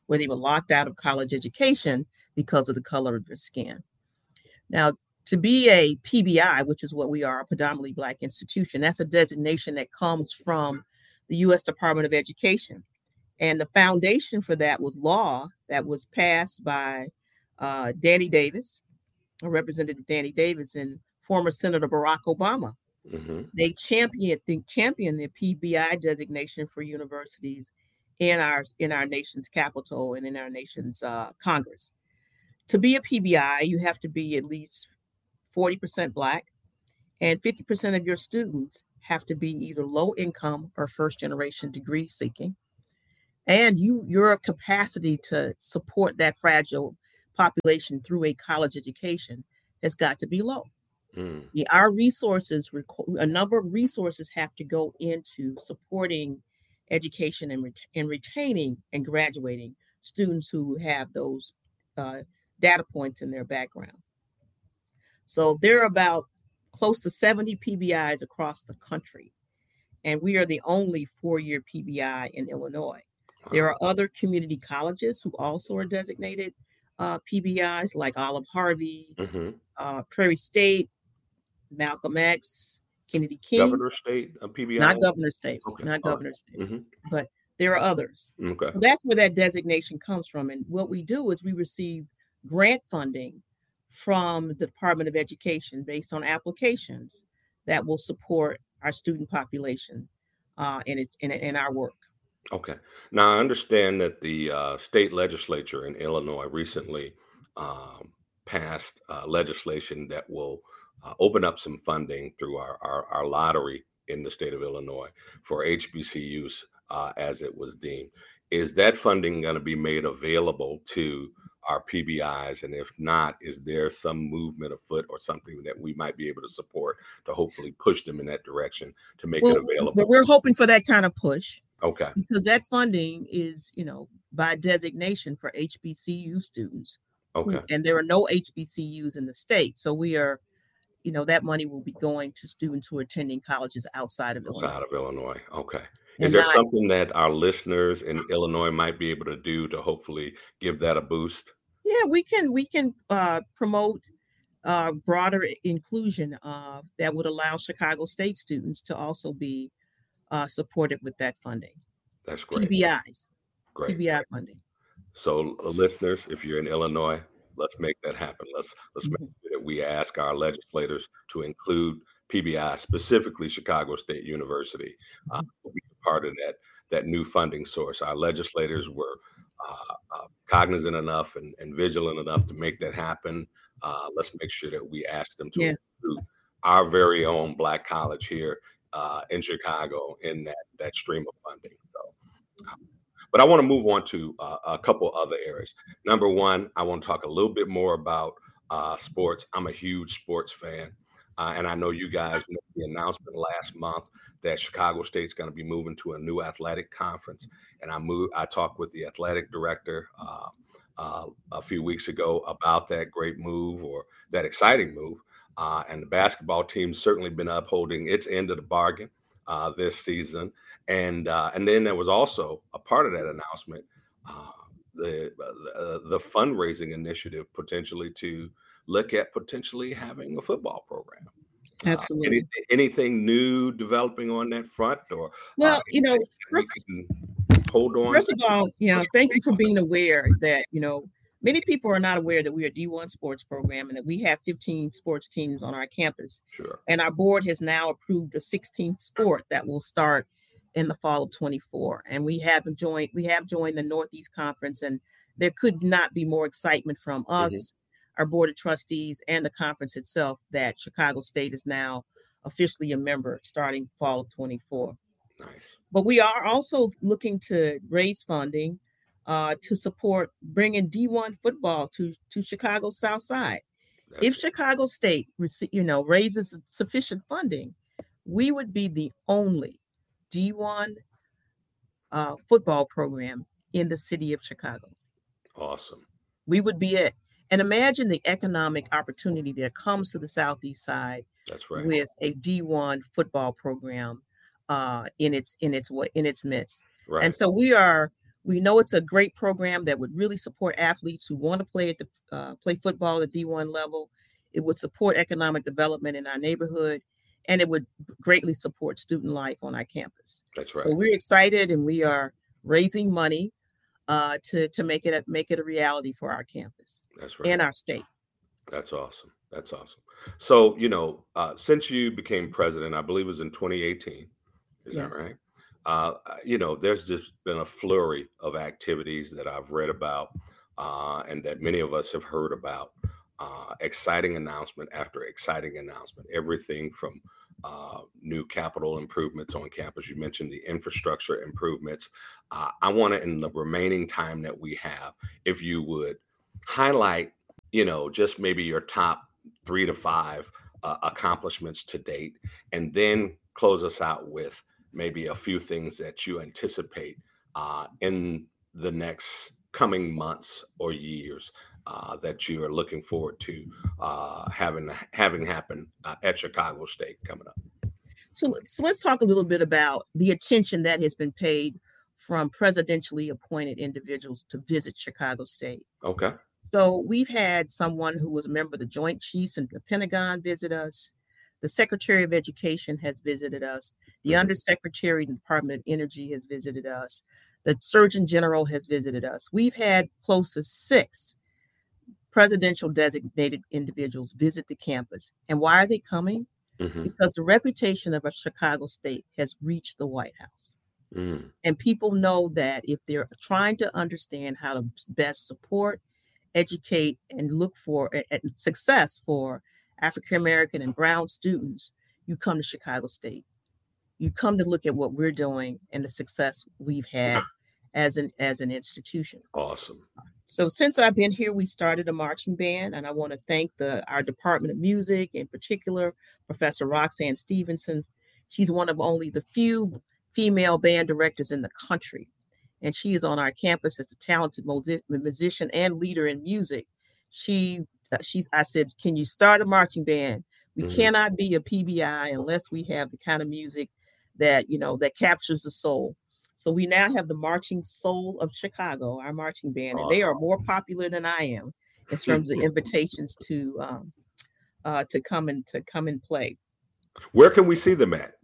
where they were locked out of college education because of the color of their skin. Now, to be a P B I, which is what we are, a predominantly Black institution, that's a designation that comes from the U S Department of Education. And the foundation for that was law that was passed by uh, Danny Davis, Representative Danny Davis, and former Senator Barack Obama. Mm-hmm. They championed the, championed the P B I designation for universities in our in our nation's capital and in our nation's uh, Congress. To be a P B I, you have to be at least forty percent Black, and fifty percent of your students have to be either low income or first generation degree seeking. And you your capacity to support that fragile population through a college education has got to be low. Mm. Yeah, our resources, a number of resources have to go into supporting education and, ret- and retaining and graduating students who have those uh, data points in their background. So there are about close to seventy P B Is across the country, and we are the only four-year P B I in Illinois. There are other community colleges who also are designated uh, P B Is, like Olive Harvey, Mm-hmm. uh, Prairie State, Malcolm X, Kennedy King. Governor State, a P B I? Not Governor State, Okay. not All Governor right. State, Mm-hmm. but there are others. Okay. So that's where that designation comes from. And what we do is we receive grant funding from the Department of Education based on applications that will support our student population uh, in, its, in, in our work. Okay. Now, I understand that the uh, state legislature in Illinois recently um, passed uh, legislation that will uh, open up some funding through our, our, our lottery in the state of Illinois for H B C Us uh, as it was deemed. Is that funding going to be made available to our P B Is? And if not, is there some movement afoot or something that we might be able to support to hopefully push them in that direction to make Well, it available? but we're hoping for that kind of push. Okay. Because that funding is, you know, by designation for H B C U students. Okay. Who, and there are no H B C Us in the state. So we are, you know, that money will be going to students who are attending colleges outside of Illinois. Outside of Illinois. Okay. And Is there not- something that our listeners in Illinois might be able to do to hopefully give that a boost? Yeah, we can we can uh, promote uh, broader inclusion uh, that would allow Chicago State students to also be uh, supported with that funding. That's great. P B Is, Great. P B I funding. So, uh, listeners, if you're in Illinois, let's make that happen. Let's let's Mhm. make sure that we ask our legislators to include P B I, specifically Chicago State University, uh, to be part of that that new funding source. Our legislators were uh, uh, cognizant enough and, and vigilant enough to make that happen. Uh, let's make sure that we ask them to Yeah. include our very own Black college here uh, in Chicago in that that stream of funding. So. But I want to move on to uh, a couple other areas. Number one, I want to talk a little bit more about uh, sports. I'm a huge sports fan. Uh, and I know you guys made the announcement last month that Chicago State's going to be moving to a new athletic conference. And I moved, I talked with the athletic director uh, uh, a few weeks ago about that great move or that exciting move. Uh, and the basketball team's certainly been upholding its end of the bargain uh, this season. And uh, and then there was also a part of that announcement, uh, the uh, the fundraising initiative potentially to look at potentially having a football program. Absolutely. Uh, anything, anything new developing on that front, or Well, uh, you know, anything that we can hold on. First of all, you know, thank you for being aware that, you know, many people are not aware that we are a D one sports program and that we have fifteen sports teams on our campus. Sure. And our board has now approved a sixteenth sport that will start in the fall of twenty-four. And we have joined, we have joined the Northeast Conference, and there could not be more excitement from us, mm-hmm. our board of trustees, and the conference itself that Chicago State is now officially a member starting fall of twenty-four. Nice. But we are also looking to raise funding uh, to support bringing D one football to, to Chicago South Side. That's If it. Chicago State, you know, raises sufficient funding, we would be the only D one uh, football program in the city of Chicago. Awesome. We would be it. And imagine the economic opportunity that comes to the Southeast side That's right. with a D one football program uh, in its in its in its midst. Right. And so we are We know it's a great program that would really support athletes who want to play at the uh, play football at D one level. It would support economic development in our neighborhood, and it would greatly support student life on our campus. That's right. So we're excited, and we are raising money uh, to to make it a, make it a reality for our campus. That's right. And our state. That's awesome. That's awesome. So, you know, uh, since you became president, I believe it was in twenty eighteen. Is Yes. that right? Uh, you know, there's just been a flurry of activities that I've read about uh, and that many of us have heard about. Uh, exciting announcement after exciting announcement. Everything from uh, new capital improvements on campus. You mentioned the infrastructure improvements. Uh, I want to, in the remaining time that we have, if you would highlight, you know, just maybe your top three to five uh, accomplishments to date, and then close us out with maybe a few things that you anticipate uh, in the next coming months or years uh, that you are looking forward to uh, having having happen uh, at Chicago State coming up. So, so let's talk a little bit about the attention that has been paid from presidentially appointed individuals to visit Chicago State. Okay. So we've had someone who was a member of the Joint Chiefs and the Pentagon visit us. The Secretary of Education has visited us. The Mhm. Undersecretary in the Department of Energy has visited us. The Surgeon General has visited us. We've had close to six presidential designated individuals visit the campus. And why are they coming? Mhm. Because the reputation of a Chicago State has reached the White House. Mm. And people know that if they're trying to understand how to best support, educate, and look for a, a success for African American and Brown students, you come to Chicago State. You come to look at what we're doing and the success we've had as an as an institution. Awesome. So since I've been here, we started a marching band, and I want to thank the our Department of Music, in particular, Professor Roxanne Stevenson. She's one of only the few female band directors in the country, and she is on our campus as a talented musi- musician and leader in music. She, uh, she's. I said, can you start a marching band? We Mhm. cannot be a P B I unless we have the kind of music that you know that captures the soul. So we now have the Marching Soul of Chicago, our marching band, and they are more popular than I am in terms of invitations to um, uh, to come and to come and play. Where can we see them at?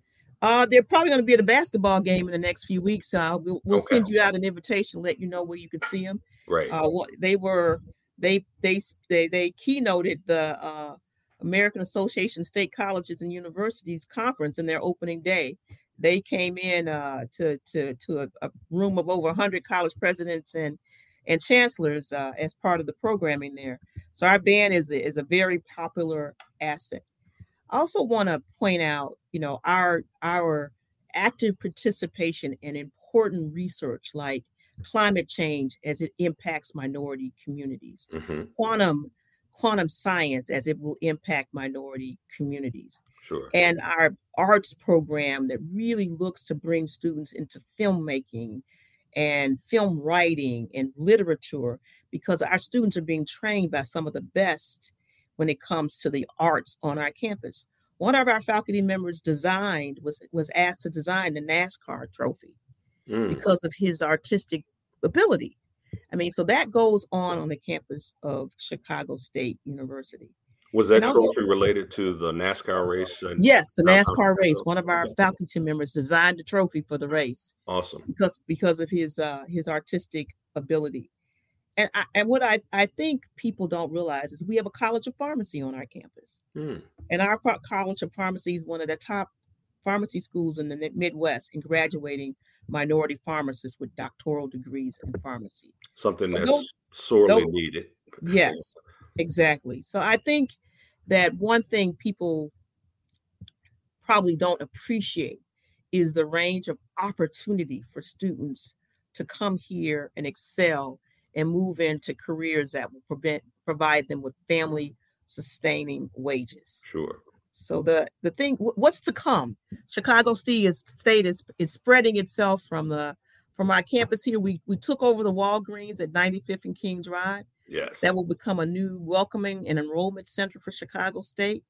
Uh, they're probably going to be at a basketball game in the next few weeks. So we'll, we'll Okay. send you out an invitation, let you know where you can see them. Great. Uh, what they were, they they they they keynoted the uh, American Association of State Colleges and Universities conference in their opening day. They came in uh, to to to a, a room of over one hundred college presidents and and chancellors uh, as part of the programming there. So our band is a, is a very popular asset. I also want to point out, you know, our our active participation in important research like climate change as it impacts minority communities, Mhm. quantum quantum science as it will impact minority communities, Sure. and our arts program that really looks to bring students into filmmaking and film writing and literature, because our students are being trained by some of the best when it comes to the arts on our campus. One of our faculty members designed was was asked to design the NASCAR trophy Mm. because of his artistic ability. I mean, so that goes on on the campus of Chicago State University. Was that And also- trophy related to the NASCAR race? And Yes, the Uh-huh. NASCAR race. One of our faculty members designed the trophy for the race Awesome. because because of his uh, his artistic ability. And I, and what I, I think people don't realize is we have a college of pharmacy on our campus. Mm. And our ph- College of Pharmacy is one of the top pharmacy schools in the Mi- Midwest in graduating minority pharmacists with doctoral degrees in pharmacy. Something So that's those- sorely those- needed. Yes, exactly. So I think that one thing people probably don't appreciate is the range of opportunity for students to come here and excel and move into careers that will prevent, provide them with family sustaining wages. Sure. So the the thing, wh- what's to come? Chicago State is state is is spreading itself from the from our campus here. We we took over the Walgreens at ninety-fifth and King Drive. Yes. That will become a new welcoming and enrollment center for Chicago State.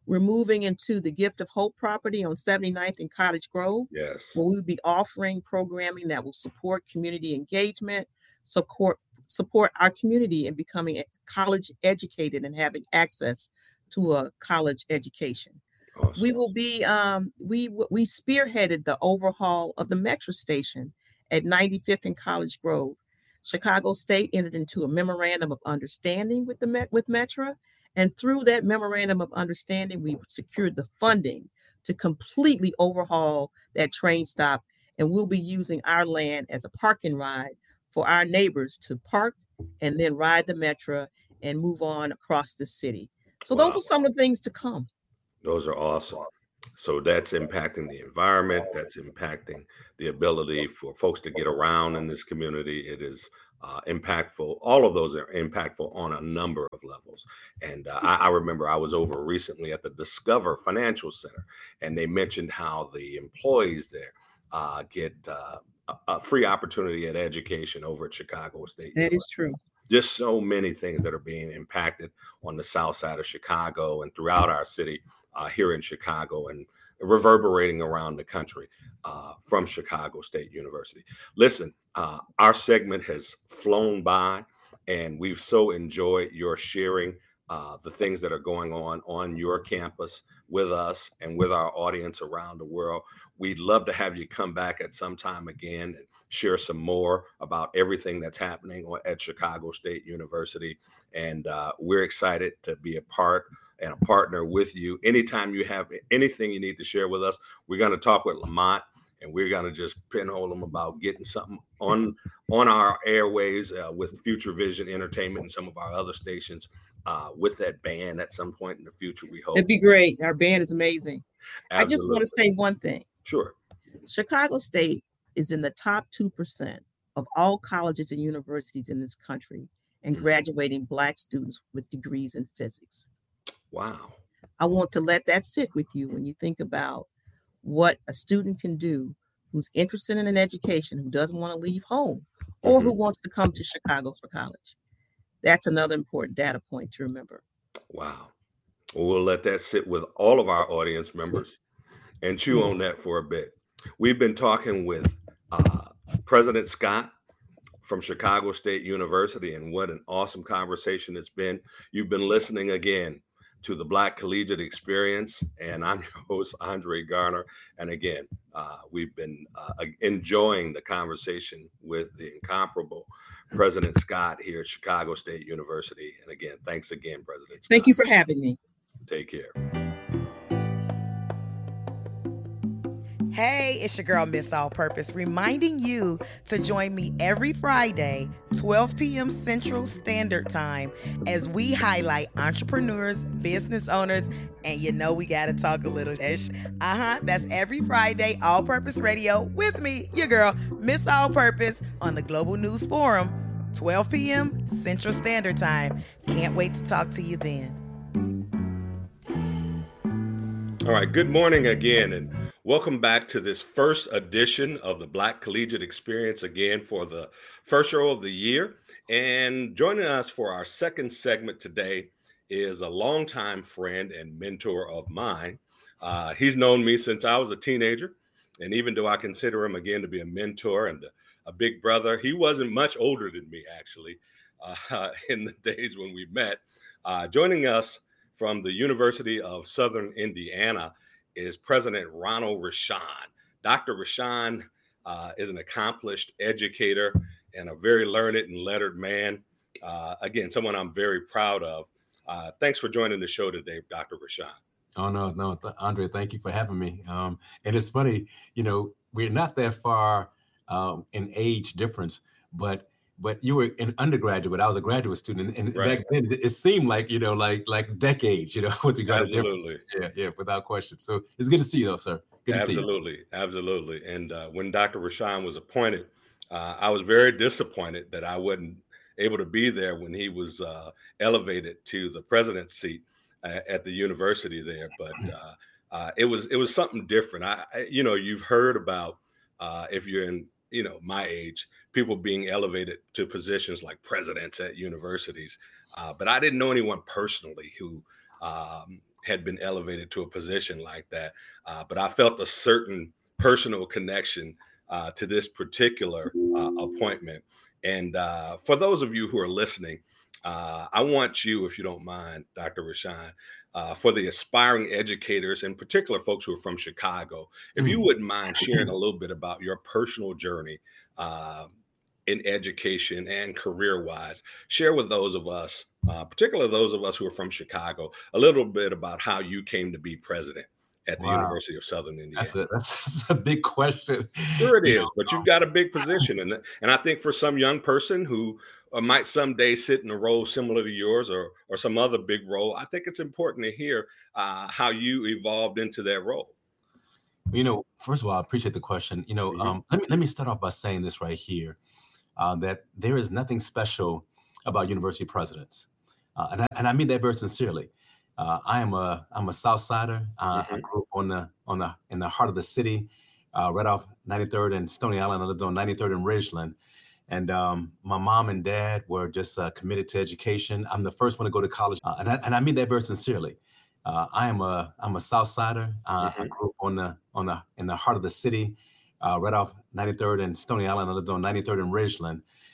We're moving into the Gift of Hope property on seventy-ninth and Cottage Grove, Yes. where we will be offering programming that will support community engagement, support support our community in becoming college educated and having access to a college education. Awesome. We will be um, we we spearheaded the overhaul of the metro station at ninety-fifth and College Grove. Chicago State entered into a memorandum of understanding with the Met, with Metra, and through that memorandum of understanding, we secured the funding to completely overhaul that train stop, and we'll be using our land as a park and ride for our neighbors to park and then ride the Metra and move on across the city. So Wow. those are some of the things to come. Those are awesome. So that's impacting the environment. That's impacting the ability for folks to get around in this community. It is uh, impactful. All of those are impactful on a number of levels. And uh, I, I remember I was over recently at the Discover Financial Center, and they mentioned how the employees there uh, get uh, a, a free opportunity at education over at Chicago State. That is true. Just so many things that are being impacted on the south side of Chicago and throughout our city uh, here in Chicago and reverberating around the country uh, from Chicago State University. Listen, uh, our segment has flown by, and we've so enjoyed your sharing uh, the things that are going on on your campus with us and with our audience around the world. We'd love to have you come back at some time again and share some more about everything that's happening at Chicago State University. And uh, we're excited to be a part and a partner with you. Anytime you have anything you need to share with us, we're going to talk with Lamont, and we're going to just pinhole him about getting something on on our airways uh, with Future Vision Entertainment and some of our other stations uh, with that band at some point in the future, we hope. It'd be great. Our band is amazing. Absolutely. I just want to say one thing. Sure. Chicago State is in the top two percent of all colleges and universities in this country and Mhm. graduating Black students with degrees in physics. Wow. I want to let that sit with you when you think about what a student can do who's interested in an education, who doesn't want to leave home, or who wants to come to Chicago for college. That's another important data point to remember. Wow. Well, we'll let that sit with all of our audience members and chew on that for a bit. We've been talking with uh, President Scott from Chicago State University, and what an awesome conversation it's been. You've been listening again to the Black Collegiate Experience, and I'm your host, Andre Garner. And again, uh, we've been uh, enjoying the conversation with the incomparable President Scott here at Chicago State University. And again, thanks again, President Scott. Thank you for having me. Take care. Hey, it's your girl, Miss All Purpose, reminding you to join me every Friday, twelve p.m. Central Standard Time, as we highlight entrepreneurs, business owners, and you know we got to talk a little ish. Uh-huh, that's every Friday, All Purpose Radio, with me, your girl, Miss All Purpose, on the Global News Forum, twelve p.m. Central Standard Time. Can't wait to talk to you then. All right, good morning again, and welcome back to this first edition of the Black Collegiate Experience, again for the first show of the year. And joining us for our second segment today is a longtime friend and mentor of mine. Uh, he's known me since I was a teenager, and even though I consider him again to be a mentor and a, a big brother, he wasn't much older than me, actually, uh, in the days when we met. Uh, joining us from the University of Southern Indiana is President Ronald Rochon. Doctor Rochon uh, is an accomplished educator and a very learned and lettered man. Uh, again, someone I'm very proud of. Uh, thanks for joining the show today, Doctor Rochon. Oh, no, no, th- Andre, thank you for having me. Um, and it's funny, you know, we're not that far um, in age difference, but but you were an undergraduate. I was a graduate student, and Right. back then it seemed like, you know, like like decades, you know, with regard to Absolutely. differences. Yeah, yeah, without question. So it's good to see you, though, sir. Good to see you. Absolutely, absolutely. And uh, when Doctor Rochon was appointed, uh, I was very disappointed that I wasn't able to be there when he was uh, elevated to the president's seat uh, at the university there. But uh, uh, it was it was something different. I, I you know, you've heard about uh, if you're in you know my age, people being elevated to positions like presidents at universities, uh, but I didn't know anyone personally who um, had been elevated to a position like that. Uh, but I felt a certain personal connection uh, to this particular uh, appointment. And uh, for those of you who are listening, uh, I want you, if you don't mind, Doctor Rashawn, uh, for the aspiring educators, in particular folks who are from Chicago, if you wouldn't mind sharing a little bit about your personal journey uh, in education and career-wise, share with those of us, uh, particularly those of us who are from Chicago, a little bit about how you came to be president at the Wow. University of Southern Indiana. That's a, that's, that's a big question. Sure it You is, know, but you've got a big position. And, and I think for some young person who uh, might someday sit in a role similar to yours or, or some other big role, I think it's important to hear uh, how you evolved into that role. You know, first of all, I appreciate the question. You know, Mhm. um, let me let me start off by saying this right here, uh, that there is nothing special about university presidents, uh, and I, and I mean that very sincerely. Uh, I am a I'm a South Sider. Uh, I Mhm. grew up on the on the in the heart of the city, uh, right off ninety-third and Stony Island. I lived on ninety-third and Ridgeland, and um, my mom and dad were just uh, committed to education. I'm the first one to go to college, uh, and I, and I mean that very sincerely. Uh, I am a I'm a South Sider. Uh, I Mhm. grew up on the on the in the heart of the city, uh, right off ninety-third and Stony Island. I lived on ninety-third and Ridgeland,